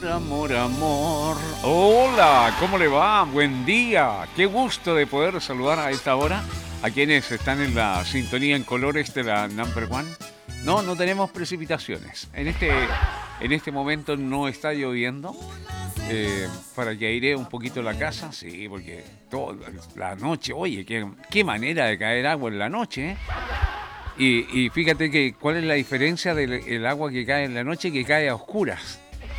Amor, amor. Hola, ¿cómo le va? Buen día. Qué gusto de poder saludar a esta hora a quienes están en la sintonía en colores de la Number One. No tenemos precipitaciones. En este momento no está lloviendo. Para que airee un poquito la casa, sí, porque toda la noche, oye, qué manera de caer agua en la noche, ¿eh? Y fíjate que cuál es la diferencia del agua que cae en la noche, que cae a oscuras.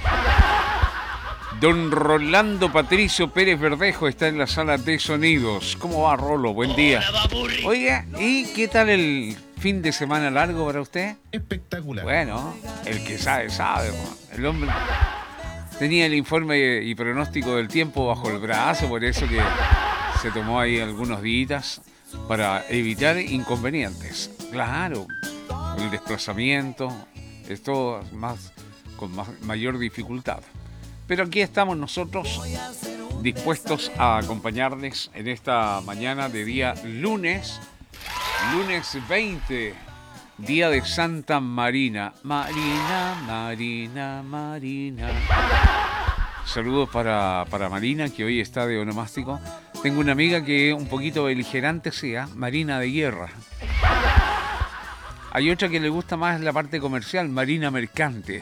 Don Rolando Patricio Pérez Verdejo está en la sala de sonidos. ¿Cómo va, Rolo? Buen día. Oiga, ¿y qué tal el fin de semana largo para usted? Espectacular. Bueno, el que sabe, sabe. El hombre tenía el informe y pronóstico del tiempo bajo el brazo, por eso que se tomó ahí algunos días para evitar inconvenientes. Claro, el desplazamiento, esto con mayor dificultad. Pero aquí estamos nosotros dispuestos a acompañarles en esta mañana de día lunes 20, día de Santa Marina. Marina. Saludos para Marina, que hoy está de onomástico. Tengo una amiga que es un poquito beligerante, sea Marina de Guerra. Hay otra que le gusta más la parte comercial, Marina Mercante.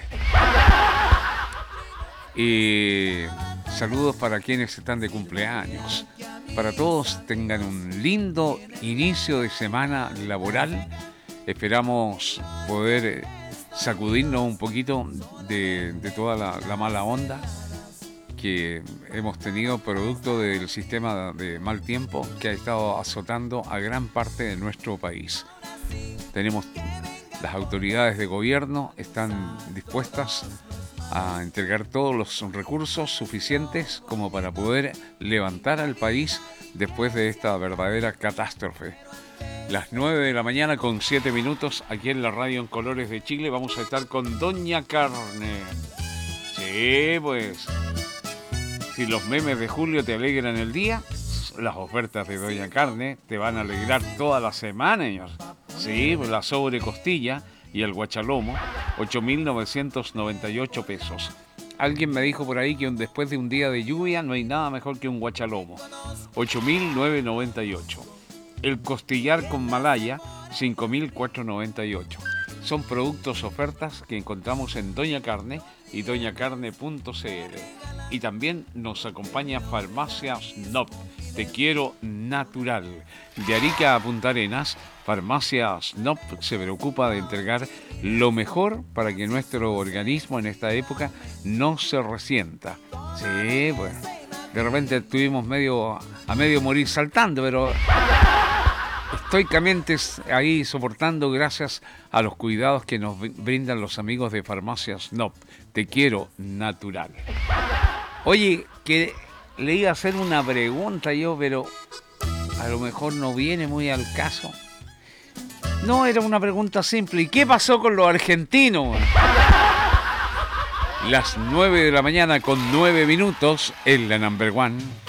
Saludos para quienes están de cumpleaños. Para todos tengan un lindo inicio de semana laboral. Esperamos poder sacudirnos un poquito de toda la mala onda que hemos tenido producto del sistema de mal tiempo que ha estado azotando a gran parte de nuestro país. Las autoridades de gobierno están dispuestas a entregar todos los recursos suficientes como para poder levantar al país después de esta verdadera catástrofe. Las 9 de la mañana con 7 minutos aquí en la radio en Colores de Chile vamos a estar con Doña Carne. Sí, pues, si los memes de Julio te alegran el día, las ofertas de Doña Carne te van a alegrar toda la semana, señor. Sí, pues la sobrecostilla y el guachalomo, 8.998 pesos. Alguien me dijo por ahí que después de un día de lluvia no hay nada mejor que un guachalomo, 8.998. El costillar con malaya, 5.498. Son productos ofertas que encontramos en Doña Carne y doñacarne.cl. Y también nos acompaña Farmacia Snob, Te Quiero Natural. De Arica a Punta Arenas, Farmacia Snob se preocupa de entregar lo mejor para que nuestro organismo en esta época no se resienta. Sí, bueno, de repente estuvimos a medio morir saltando, pero estoicamente ahí soportando gracias a los cuidados que nos brindan los amigos de Farmacia Snob, Te Quiero Natural. Oye, que le iba a hacer una pregunta yo, pero a lo mejor no viene muy al caso. No, era una pregunta simple. ¿Y qué pasó con los argentinos? Las 9 de la mañana con 9 minutos en la Number One.